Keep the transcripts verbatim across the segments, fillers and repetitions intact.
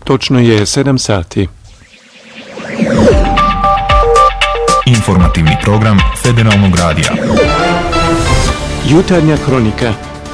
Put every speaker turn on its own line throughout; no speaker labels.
Točno je sedam sati.
Informativni program Federalnog radija.
Jutarnja kronika.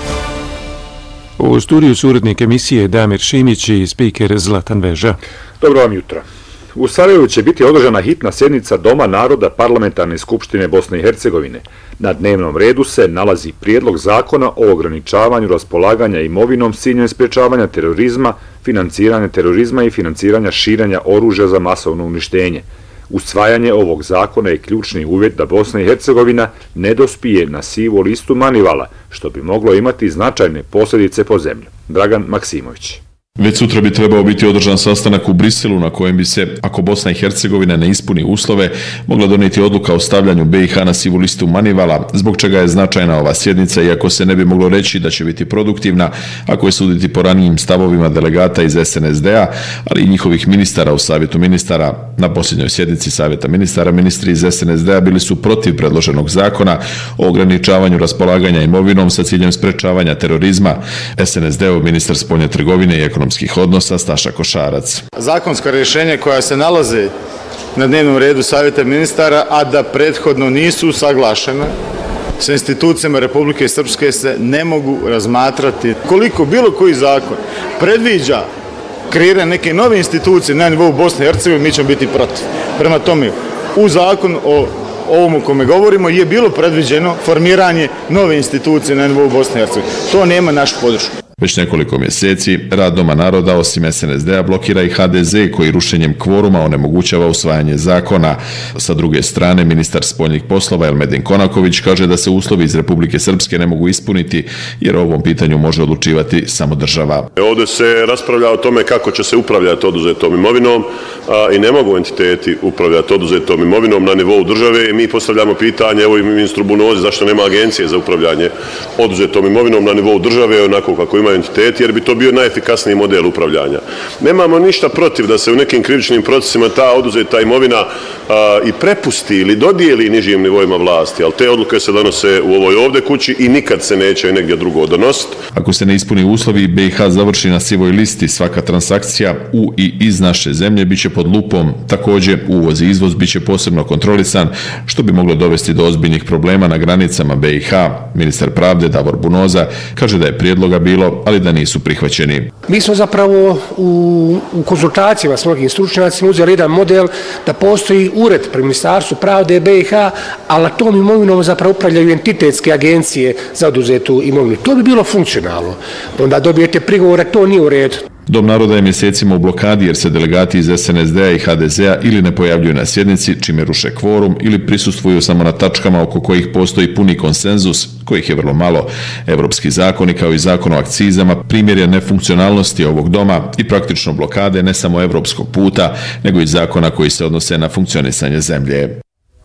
U studiju su urednik emisije Damir Šimić i spiker Zlatan Veža.
Dobro vam jutro. U Sarajevu će biti održana hitna sjednica Doma naroda Parlamentarne skupštine Bosne i Hercegovine. Na dnevnom redu se nalazi prijedlog zakona o ograničavanju raspolaganja imovinom s ciljem sprječavanja terorizma, financiranja terorizma i financiranja širenja oružja za masovno uništenje. Usvajanje ovog zakona je ključni uvjet da Bosna i Hercegovina ne dospije na sivu listu Manivala, što bi moglo imati značajne posljedice po zemlju. Dragan Maksimović.
Već sutra bi trebao biti održan sastanak u Briselu na kojem bi se, ako Bosna i Hercegovina ne ispuni uslove, mogla donijeti odluka o stavljanju B i H na sivu listu Manivala, zbog čega je značajna ova sjednica, iako se ne bi moglo reći da će biti produktivna, ako je suditi po ranijim stavovima delegata iz S N S D-a, ali i njihovih ministara u Savjetu ministara. Na posljednjoj sjednici Savjeta ministara, ministri iz S N S D-a bili su protiv predloženog zakona o ograničavanju raspolaganja imovinom sa ciljem sprečavanja terorizma. S N S D-ov ministar spoljne trgovine i ekonomije odnosa Staša Košarac.
Zakonska rješenja koja se nalaze na dnevnom redu Savjeta ministara, a da prethodno nisu usaglašena sa institucijama Republike Srpske, se ne mogu razmatrati. Koliko bilo koji zakon predviđa kreiranje neke nove institucije na nivou Bosne i Hercegovine, mi ćemo biti protiv. Prema tome, u zakon o ovom o kome govorimo je bilo predviđeno formiranje nove institucije na nivou Bosne i Hercegovine. To nema našu podršku.
Već nekoliko mjeseci rad Doma naroda osim S N S D-a blokira i H D Z koji rušenjem kvoruma onemogućava usvajanje zakona. Sa druge strane, ministar spoljnih poslova Elmedin Konaković kaže da se uslovi iz Republike Srpske ne mogu ispuniti jer o ovom pitanju može odlučivati samo država.
Ovdje se raspravlja o tome kako će se upravljati oduzetom imovinom a, i ne mogu entiteti upravljati oduzetom imovinom na nivou države. Mi postavljamo pitanje evo i ministru Bunozi zašto nema agencije za upravljanje oduzetom imovinom na nivou države onako kako ima entiteti, jer bi to bio najefikasniji model upravljanja. Nemamo ništa protiv da se u nekim krivičnim procesima ta oduzeta imovina a, i prepusti ili dodijeli nižim nivoima vlasti, ali te odluke se donose u ovoj ovdje kući i nikad se neće negdje drugo donositi.
Ako se ne ispuni uslovi, B i H završi na sivoj listi, svaka transakcija u i iz naše zemlje biće pod lupom. Također, uvoz i izvoz biće posebno kontrolisan, što bi moglo dovesti do ozbiljnih problema na granicama B i H. Ministar pravde Davor Bunoza kaže da je prijedloga bilo, ali da nisu prihvaćeni.
Mi smo zapravo u, u konzultacijama s mnogim stručnjacima uzeli jedan model da postoji ured pri Ministarstvu pravde B i H, ali na tom imovinom zapravo upravljaju entitetske agencije za oduzetu imovinu. To bi bilo funkcionalno. Onda dobijete prigovore, to nije u redu.
Dom naroda je mjesecima u blokadi jer se delegati iz S N S D-a i H D Z-a ili ne pojavljuju na sjednici, čime ruše kvorum, ili prisustvuju samo na tačkama oko kojih postoji puni konsenzus, kojih je vrlo malo. Evropski zakoni kao i zakon o akcizama primjer je nefunkcionalnosti ovog doma i praktično blokade ne samo evropskog puta, nego i zakona koji se odnose na funkcionisanje zemlje.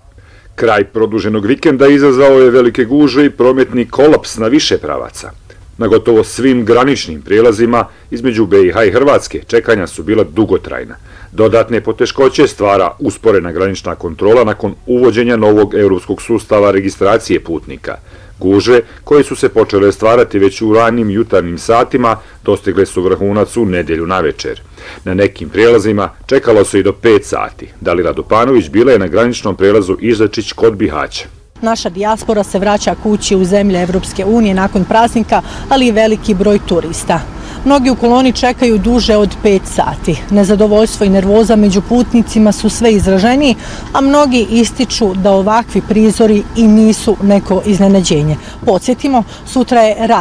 Kraj produženog vikenda izazvao je velike gužve i prometni kolaps na više pravaca. Na gotovo svim graničnim prijelazima između B i H i Hrvatske čekanja su bila dugotrajna. Dodatne poteškoće stvara usporena granična kontrola nakon uvođenja novog europskog sustava registracije putnika. Gužve, koje su se počele stvarati već u ranim jutarnjim satima, dostigle su vrhunac u nedjelju navečer. Na nekim prijelazima čekalo se i do pet sati. Dalila Dupanović bila je na graničnom prijelazu Ižačić kod Bihaća.
Naša dijaspora se vraća kući u zemlje Evropske unije nakon praznika, ali i veliki broj turista. Mnogi u koloni čekaju duže od pet sati. Nezadovoljstvo i nervoza među putnicima su sve izraženiji, a mnogi ističu da ovakvi prizori i nisu neko iznenađenje. Podsjetimo, sutra je